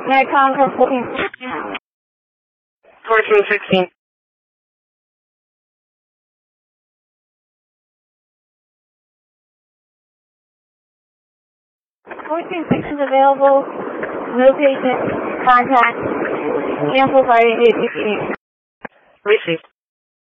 Netcom for 1416. 14-6 is available. No patient contact. Amplifier 868. Received.